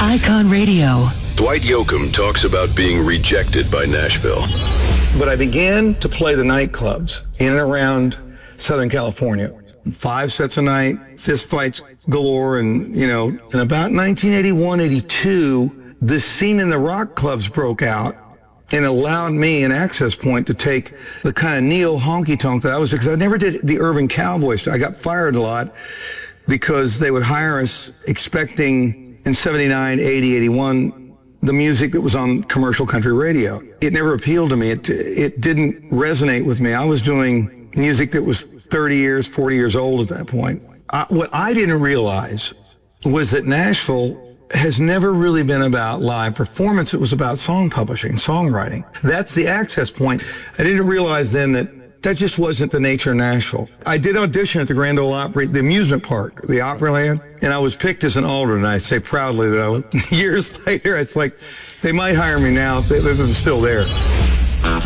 Icon Radio. Dwight Yoakam talks about being rejected by Nashville. But I began to play the nightclubs in and around Southern California. 5 sets a night, fist fights galore, and, in about 1981, 82, the scene in the rock clubs broke out and allowed me an access point to take the kind of neo honky-tonk that I was, because I never did the urban cowboy stuff. I got fired a lot because they would hire us expecting in 79, 80, 81, the music that was on commercial country radio. It never appealed to me. It didn't resonate with me. I was doing music that was 30 years, 40 years old at that point. What I didn't realize was that Nashville has never really been about live performance. It was about song publishing, songwriting. That's the access point. I didn't realize then that just wasn't the nature of Nashville. I did audition at the Grand Ole Opry, the amusement park, the Opryland, and I was picked as an alternate. I say proudly that years later, it's like, they might hire me now if I'm still there.